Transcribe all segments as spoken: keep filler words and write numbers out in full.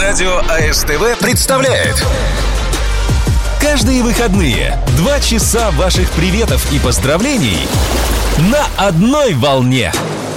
Радио АСТВ представляет каждые выходные два часа ваших приветов и поздравлений на одной волне.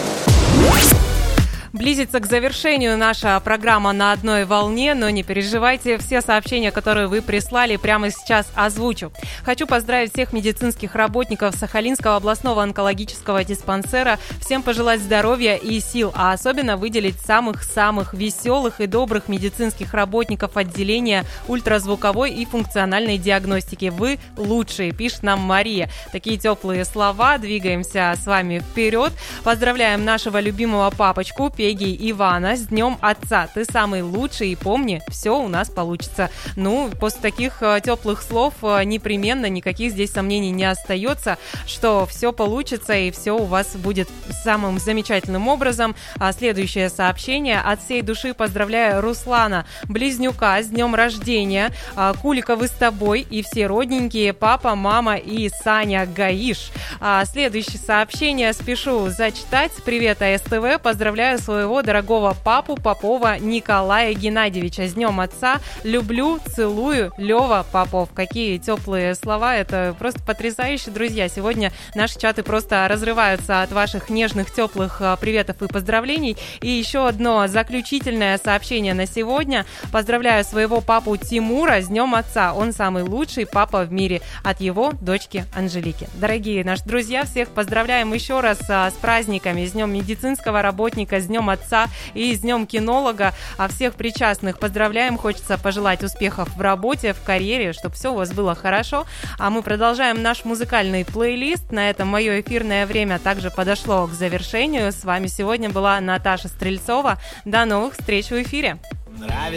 Близится к завершению наша программа «На одной волне», но не переживайте, все сообщения, которые вы прислали, прямо сейчас озвучу. Хочу поздравить всех медицинских работников Сахалинского областного онкологического диспансера, всем пожелать здоровья и сил, а особенно выделить самых-самых веселых и добрых медицинских работников отделения ультразвуковой и функциональной диагностики. Вы лучшие, пишет нам Мария. Такие теплые слова, двигаемся с вами вперед. Поздравляем нашего любимого папочку, Пеги Ивана, с Днем Отца. Ты самый лучший, и помни, все у нас получится. Ну, после таких э, теплых слов э, непременно никаких здесь сомнений не остается, что все получится и все у вас будет самым замечательным образом. А следующее сообщение. От всей души поздравляю Руслана Близнюка с днем рождения. А, Кулика, вы с тобой и все родненькие, папа, мама и Саня Гаиш. А, следующее сообщение спешу зачитать. Привет, АСТВ. Поздравляю своего дорогого папу Попова Николая Геннадьевича с Днем Отца. Люблю, целую, Лева Попов. Какие теплые слова, это просто потрясающе, друзья. Сегодня наши чаты просто разрываются от ваших нежных, теплых приветов и поздравлений. И еще одно заключительное сообщение на сегодня. Поздравляю своего папу Тимура с Днем Отца. Он самый лучший папа в мире. От его дочки Анжелики. Дорогие наши друзья, всех поздравляем еще раз с праздниками, с Днем медицинского работника, с Днем Отца и с Днем кинолога. А всех причастных поздравляем. Хочется пожелать успехов в работе, в карьере, чтобы все у вас было хорошо. А мы продолжаем наш музыкальный плейлист. На этом мое эфирное время также подошло к завершению. С вами сегодня была Наташа Стрельцова. До новых встреч в эфире.